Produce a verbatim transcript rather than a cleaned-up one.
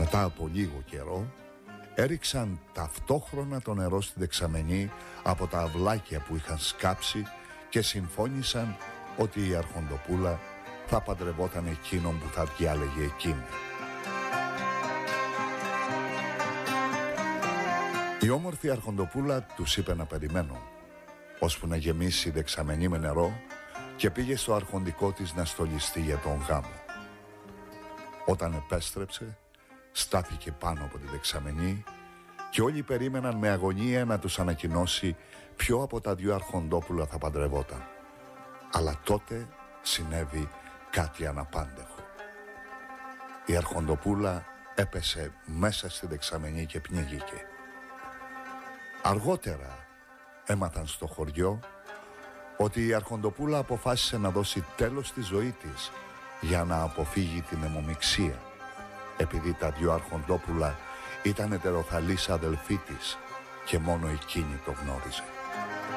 Μετά από λίγο καιρό έριξαν ταυτόχρονα το νερό στη δεξαμενή από τα αυλάκια που είχαν σκάψει και συμφώνησαν ότι η Αρχοντοπούλα θα παντρευόταν εκείνον που θα διάλεγε εκείνη. Η όμορφη Αρχοντοπούλα τους είπε να περιμένουν, ώσπου να γεμίσει η δεξαμενή με νερό, και πήγε στο αρχοντικό της να στολιστεί για τον γάμο. Όταν επέστρεψε, στάθηκε πάνω από τη δεξαμενή και όλοι περίμεναν με αγωνία να τους ανακοινώσει ποιο από τα δυο Αρχοντόπουλα θα παντρευόταν. Αλλά τότε συνέβη κάτι αναπάντεχο. Η Αρχοντοπούλα έπεσε μέσα στη δεξαμενή και πνίγηκε. Αργότερα έμαθαν στο χωριό ότι η Αρχοντοπούλα αποφάσισε να δώσει τέλος στη ζωή της για να αποφύγει την αιμομιξία, επειδή τα δυο Αρχοντόπουλα ήταν ετεροθαλείς αδελφοί της και μόνο εκείνη το γνώριζε.